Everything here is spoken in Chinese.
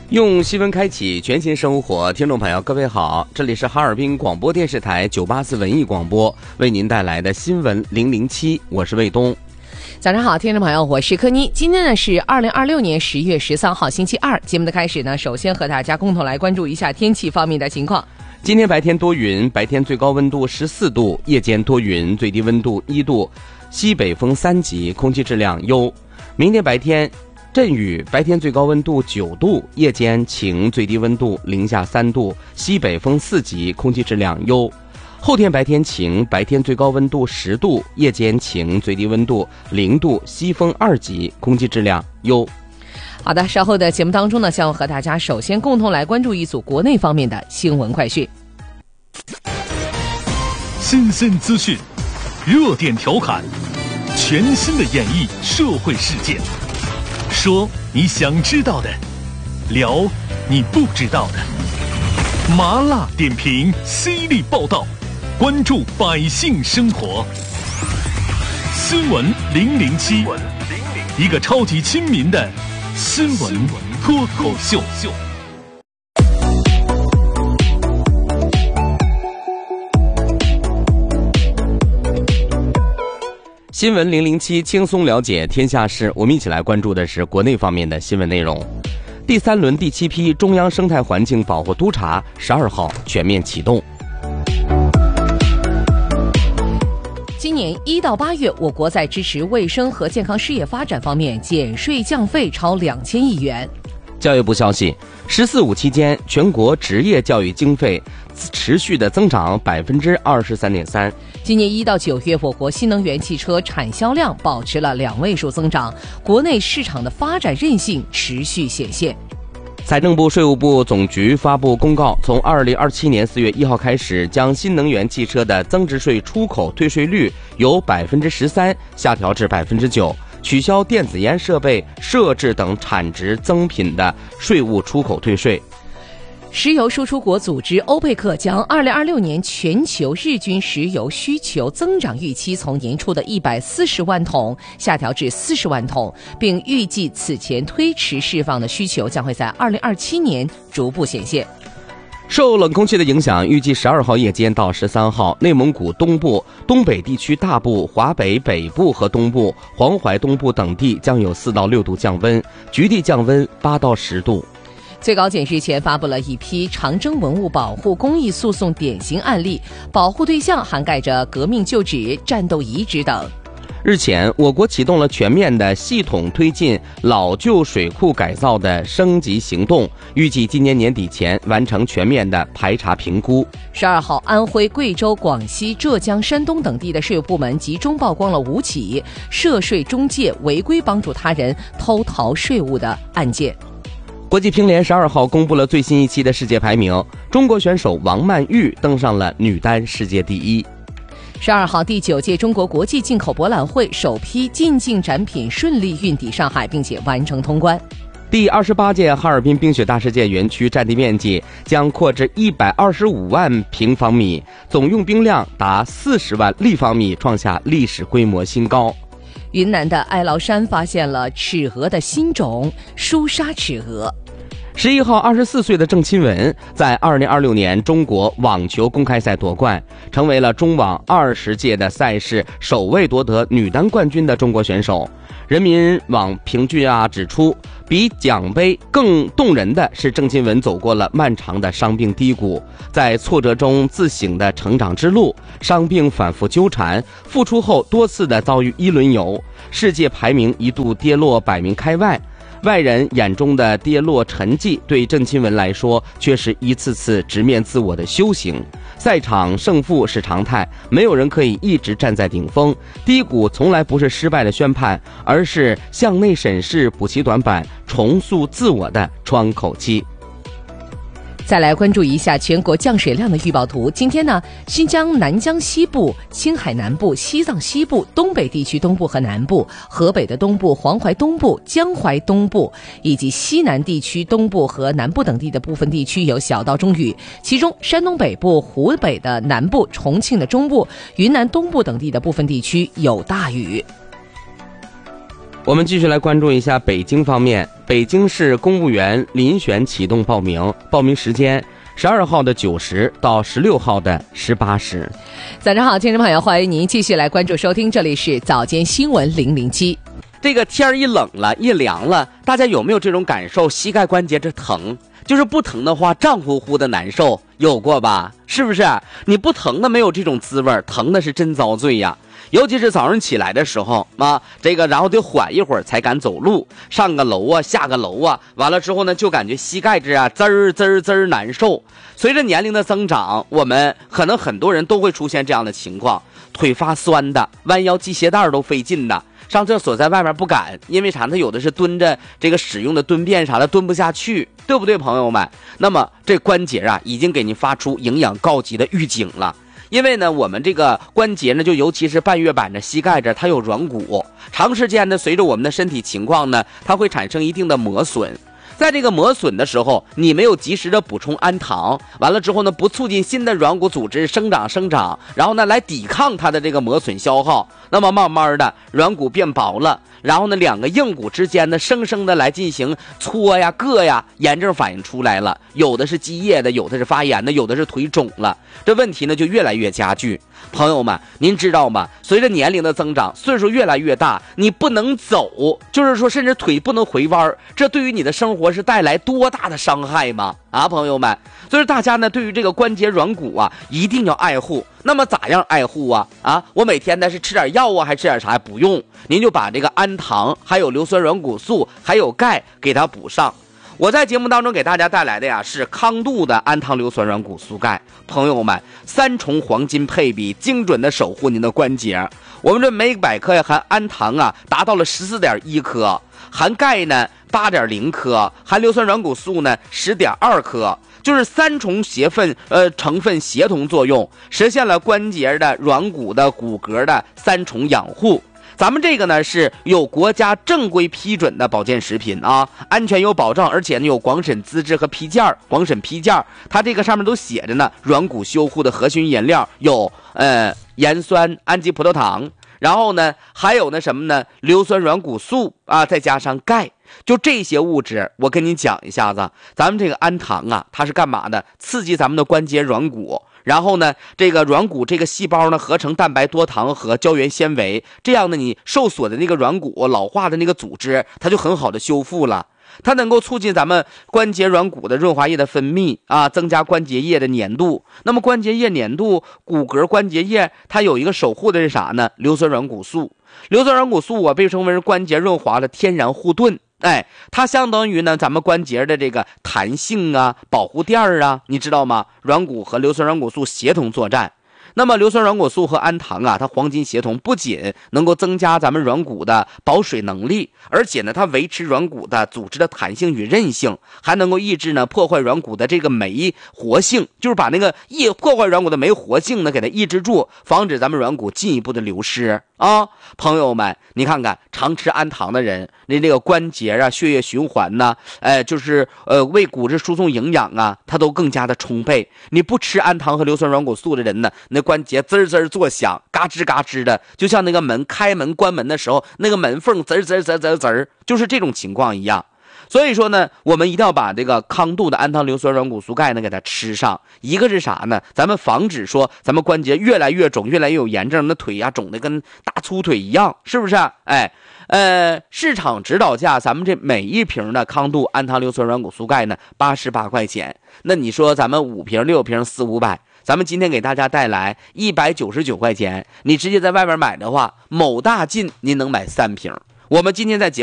用新闻开启全新生活，听众朋友各位好，这里是哈尔滨广播电视台984文艺广播为您带来的新闻007，我是卫东。 早上好，听众朋友，我是柯妮。今天呢是2026年10月13号星期二。节目的开始呢，首先和大家共同来关注一下天气方面的情况。 今天白天多云，白天最高温度14度，夜间多云，最低温度1度，西北风3级，空气质量优。明天白天阵雨，白天最高温度9度，夜间晴，最低温度零下3度，西北风4级，空气质量优。后天白天晴，白天最高温度10度，夜间晴，最低温度0度，西风2级，空气质量优。 好的，稍后的节目当中呢，将和大家首先共同来关注一组国内方面的新闻快讯。 新鲜资讯，热点调侃，全新的演绎社会事件，说你想知道的，聊你不知道的，麻辣点评，犀利报道，关注百姓生活。新闻007，一个超级亲民的新闻脱口秀。 新闻007，轻松了解天下事。我们一起来关注的是国内方面的新闻内容。第3轮第7批中央生态环境保护督察12号全面启动。 今年1到8月，我国在支持卫生和健康事业发展方面减税降费超2000亿元。 教育部消息，“14·5”期间，全国职业教育经费持续的增长23.3%。 今年1到9月，我国新能源汽车产销量保持了2位数增长，国内市场的发展韧性持续显现。 财政部、税务部总局发布公告，从2027年4月1号开始，将新能源汽车的增值税出口退税率由13%下调至9%，取消电子烟设备、设置等产值增品的税务出口退税。 石油输出国组织欧佩克将2026年全球日均石油需求增长预期从年初的140万桶下调至40万桶，并预计此前推迟释放的需求将会在2027年逐步显现。 受冷空气的影响，预计12号夜间到13号，内蒙古东部、东北地区大部、华北北部和东部、黄淮东部等地将有4到6度降温，局地降温8到10度。 最高检日前发布了一批长征文物保护公益诉讼典型案例，保护对象涵盖着革命旧址、战斗遗址等。 日前，我国启动了全面的系统推进老旧水库改造的升级行动，预计今年年底前完成全面的排查评估。 12号，安徽、贵州、广西、浙江、山东等地的税务部门集中曝光了5起涉税中介违规帮助他人偷逃税务的案件。 国际乒联12号公布了最新一期的世界排名，中国选手王曼玉登上了女单世界第1。 12号，第9届中国国际进口博览会首批进境展品顺利运抵上海，并且完成通关。 第28届哈尔滨冰雪大世界园区占地面积将扩至125万平方米，总用冰量达40万立方米，创下历史规模新高。 云南的哀牢山发现了赤鹅的新种舒沙赤鹅。 11号，24岁的郑钦文在2026年中国网球公开赛夺冠，成为了中网20届的赛事首位夺得女单冠军的中国选手。人民网评剧指出，比奖杯更动人的是郑钦文走过了漫长的伤病低谷，在挫折中自省的成长之路，伤病反复纠缠，复出后多次的遭遇一轮游，世界排名一度跌落100名开外。外人眼中的跌落沉寂，对郑钦文来说却是一次次直面自我的修行。赛场胜负是常态，没有人可以一直站在顶峰，低谷从来不是失败的宣判，而是向内审视、补齐短板、重塑自我的窗口期。 再来关注一下全国降水量的预报图。今天呢，新疆南疆西部、青海南部、西藏西部、东北地区东部和南部、河北的东部、黄淮东部、江淮东部以及西南地区东部和南部等地的部分地区有小到中雨，其中山东北部、湖北的南部、重庆的中部、云南东部等地的部分地区有大雨。 我们继续来关注一下北京方面，北京市公务员遴选启动报名，报名时间12号的9时到16号的18时。 早上好，听众朋友，欢迎您继续来关注收听，这里是早间新闻007。 这个天一冷了，一凉了，大家有没有这种感受？膝盖关节这疼，就是不疼的话胀乎乎的难受，有过吧？是不是？你不疼的没有这种滋味，疼的是真遭罪呀。尤其是早上起来的时候啊，然后得缓一会儿才敢走路，上个楼啊，下个楼啊，完了之后呢，就感觉膝盖这啊滋儿滋儿滋儿难受。随着年龄的增长，我们可能很多人都会出现这样的情况，腿发酸的，弯腰系鞋带都费劲的。上厕所在外面不敢，因为啥？他有的是蹲着这个使用的蹲便啥的，蹲不下去，对不对，朋友们？那么这关节啊，已经给您发出营养告急的预警了。因为呢，我们这个关节呢，就尤其是半月板的膝盖这，它有软骨，长时间呢，随着我们的身体情况呢，它会产生一定的磨损。在这个磨损的时候，你没有及时的补充氨糖，完了之后呢，不促进新的软骨组织生长，然后呢，来抵抗它的这个磨损消耗，那么慢慢的软骨变薄了，然后呢，两个硬骨之间呢，生生的来进行搓呀、硌呀，炎症反应出来了，有的是积液的，有的是发炎的，有的是腿肿了，这问题呢就越来越加剧。朋友们，您知道吗？随着年龄的增长，岁数越来越大，你不能走，就是说甚至腿不能回弯，这对于你的生活是带来多大的伤害吗？啊，朋友们，所以大家呢对于这个关节软骨啊一定要爱护。那么咋样爱护啊？我每天呢是吃点药啊，还吃点啥？不用，您就把这个氨糖还有硫酸软骨素还有钙给它补上。我在节目当中给大家带来的呀是康度的氨糖硫酸软骨素钙，朋友们，3重黄金配比，精准的守护您的关节。我们这每100克呀含氨糖啊达到了14.1克，含钙呢8.0克，含硫酸软骨素呢10.2克，就是3重成分协同作用，实现了关节的软骨的骨骼的3重养护。咱们这个呢是有国家正规批准的保健食品啊，安全有保障，而且呢有广审资质和批件，广审批件，它这个上面都写着呢，软骨修护的核心原料有盐酸氨基葡萄糖，然后呢还有呢什么呢，硫酸软骨素啊，再加上钙。就这些物质，我跟你讲一下子，咱们这个氨糖啊，它是干嘛的？刺激咱们的关节软骨，然后呢，这个软骨这个细胞呢合成蛋白多糖和胶原纤维，这样呢，你受损的那个软骨老化的那个组织，它就很好的修复了。它能够促进咱们关节软骨的润滑液的分泌啊，增加关节液的粘度。那么关节液粘度，骨骼关节液它有一个守护的是啥呢？硫酸软骨素。硫酸软骨素被称为关节润滑的天然护盾。它相当于呢咱们关节的这个弹性啊、保护垫啊，你知道吗？软骨和硫酸软骨素协同作战。那么硫酸软骨素和氨糖啊，它黄金协同，不仅能够增加咱们软骨的保水能力，而且呢它维持软骨的组织的弹性与韧性，还能够抑制呢破坏软骨的这个酶活性，就是把那个破坏软骨的酶活性呢给它抑制住，防止咱们软骨进一步的流失啊。朋友们，你看看常吃氨糖的人，那个关节啊、血液循环呢，就是为骨质输送营养啊，它都更加的充沛。你不吃氨糖和硫酸软骨素的人呢，那关节滋滋作响，嘎吱嘎吱的，就像那个门开门关门的时候那个门缝滋滋滋滋滋，就是这种情况一样。所以说呢，我们一定要把这个康度的氨糖硫酸软骨素钙呢给它吃上。一个是啥呢？咱们防止说咱们关节越来越肿，越来越有炎症，那腿呀肿的跟大粗腿一样，是不是？市场指导价，咱们这每1瓶的康度氨糖硫酸软骨素钙呢88块钱。那你说咱们5瓶、6瓶、400、500，咱们今天给大家带来199块钱，你直接在外面买的话，某大进您能买3瓶。我们今天在节目